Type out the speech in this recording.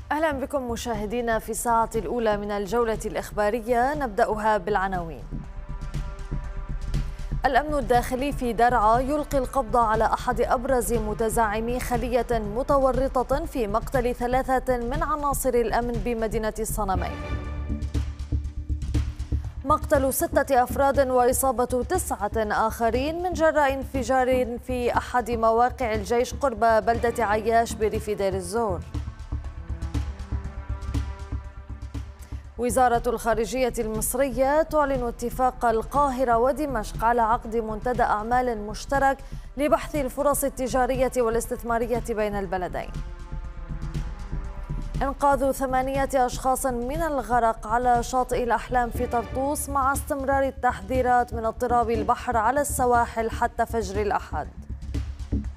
أهلا بكم مشاهدينا في الساعة الأولى من الجولة الإخبارية، نبدأها بالعناوين. الأمن الداخلي في درعا يلقي القبض على أحد أبرز متزعمي خلية متورطة في مقتل 3 من عناصر الأمن بمدينة الصنمين. مقتل 6 أفراد وإصابة 9 آخرين من جراء انفجار في أحد مواقع الجيش قرب بلدة عياش بريف دير الزور. وزارة الخارجية المصرية تعلن اتفاق القاهرة ودمشق على عقد منتدى أعمال مشترك لبحث الفرص التجارية والاستثمارية بين البلدين. إنقاذ 8 أشخاص من الغرق على شاطئ الأحلام في طرطوس مع استمرار التحذيرات من اضطراب البحر على السواحل حتى فجر الأحد.